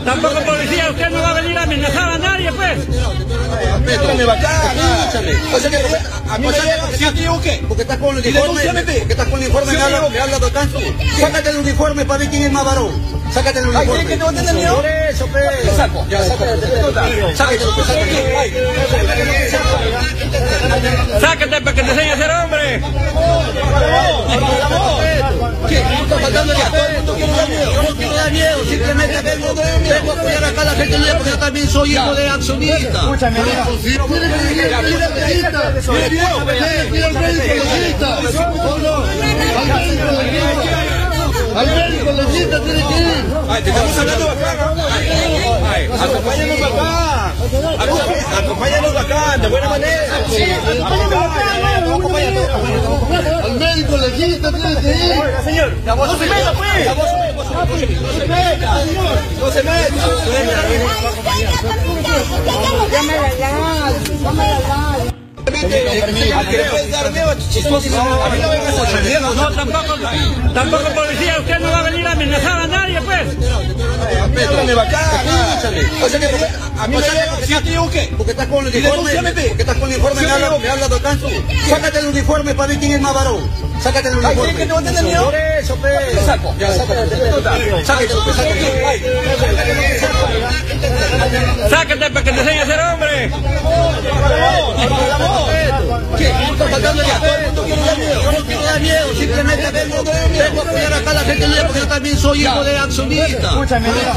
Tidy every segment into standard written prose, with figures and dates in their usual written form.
Tampoco policía, usted no va a venir a amenazar a nadie, pues. Escúchame, bacán, escúchame. O sea que, ¿sí te digo qué? Porque estás con el uniforme, me habla bacán. Sácate el uniforme para ver quién es más varón. Sácate el uniforme. Ay, ¿qué te va a tener miedo? Por eso, pe. ¿Qué saco? Ya, sácate. Sácate para que te enseñe a ser hombre. ¿Qué? ¿Estás faltando ya? Todo el mundo quiere dar miedo. Yo no quiero dar miedo, simplemente vengo a apoyar acá a la gente porque yo también soy hijo de accionista. Escúchame, mira el al médico legista tiene que ir. Ay, te estamos hablando bacán. Ay, acompáñanos bacán. Acompáñanos bacán, de buena manera. Al médico legista tiene que ir. Oiga, señor. No se meta, pues. No se meta. No, tampoco policía, usted no va a venir a amenazar a nadie, pues. Escúchame, bacán, escúchame. O sea que, ¿sí te digo qué? Porque estás con el uniforme, me habla bacán. Sácate el uniforme para ver quién es más varón. Sácate el uniforme. Ay, ¿qué te va a tener miedo? Por eso, pe. ¿Qué saco? Ya, Sácate para que te enseñe a ser hombre. ¿Qué? ¿Estás faltando ya? Todo el mundo quiere dar miedo. Yo no quiero dar miedo, simplemente vengo a apoyar acá a la gente porque yo también soy hijo de accionista. Escúchame, mira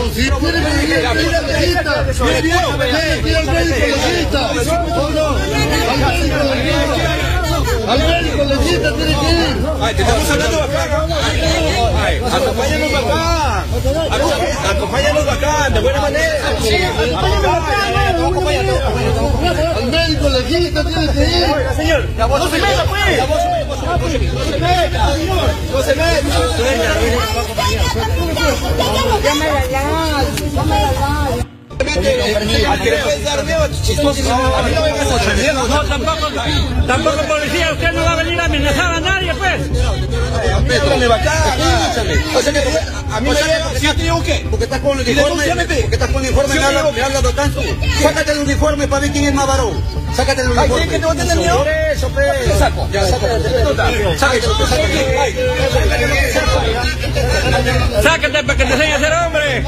al médico legista tiene que ir. Ay, te estamos hablando bacán. Ay, acompáñanos bacán. Acompáñanos bacán, de buena manera. Al médico legista tiene que ir. Oiga, señor. No se meta, pues. No se meta. No, tampoco policía, usted no va a venir a amenazar a nadie, pues. Escúchame, bacán, escúchame. O sea que, ¿sí te digo qué? Porque estás con el uniforme, me habla bacán. Sácate el uniforme para ver quién es más varón. Sácate el uniforme. Ay, ¿qué te va a tener miedo? Por eso, pe. ¿Qué saco? Ya, Sácate para que te enseñe a ser hombre.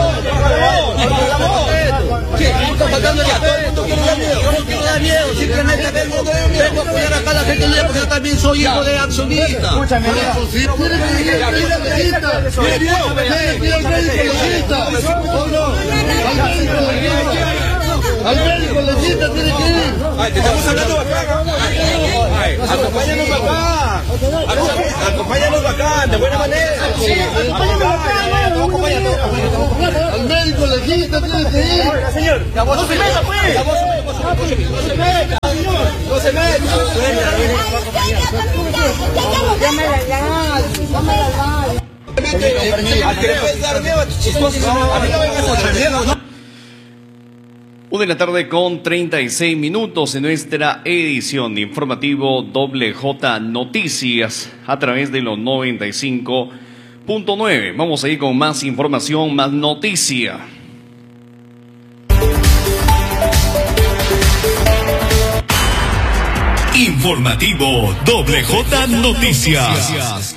¿Qué? ¿Estás faltando ya? Todo el mundo quiere dar miedo. Yo no quiero dar miedo, simplemente vengo a apoyar acá a la gente porque yo también soy hijo de accionista. Escúchame, mira al médico legista tiene que ir. Ay, te estamos hablando bacán. Ay, acompáñanos bacán. Acompáñanos bacán, de buena manera. Al médico legista tiene que ir. Oiga, señor. No se meta, pues. No se meta. Una de la tarde con 36 minutos en nuestra edición de informativo WJ Noticias a través de los 95.9. Vamos a ir con más información, más noticia. Informativo WJ Noticias.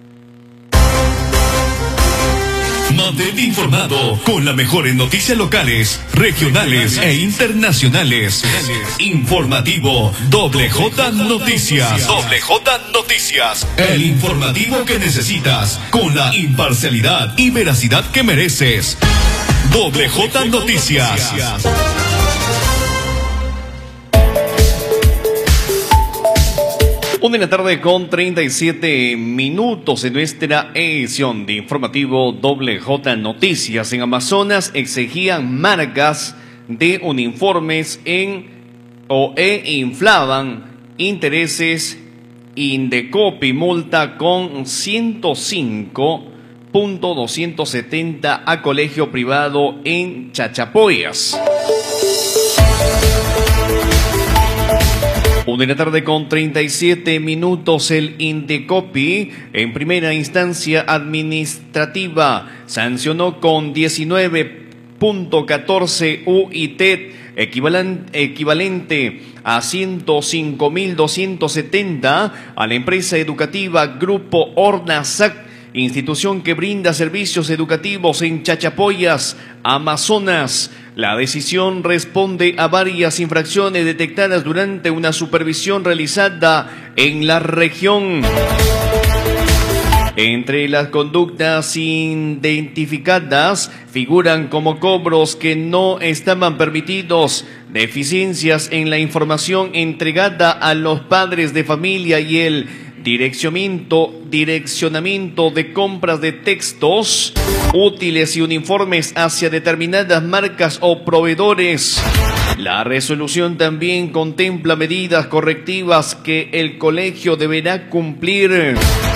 Mantente informado con las mejores noticias locales, regionales e internacionales. Informativo WJ Noticias. WJ Noticias. El informativo que necesitas con la imparcialidad y veracidad que mereces. WJ Noticias. 1 de la tarde con 37 minutos en nuestra edición de informativo WJ Noticias. En Amazonas exigían marcas de uniformes e inflaban intereses. Indecopi multa con 105.270 a colegio privado en Chachapoyas. 1 de la tarde con 37 minutos. El Indecopi, en primera instancia administrativa, sancionó con 19 4.14 UIT, equivalente a 105.270 a la empresa educativa Grupo Ornasac, institución que brinda servicios educativos en Chachapoyas, Amazonas. La decisión responde a varias infracciones detectadas durante una supervisión realizada en la región. Entre las conductas identificadas figuran como cobros que no estaban permitidos, deficiencias en la información entregada a los padres de familia y el direccionamiento de compras de textos, útiles y uniformes hacia determinadas marcas o proveedores. La resolución también contempla medidas correctivas que el colegio deberá cumplir.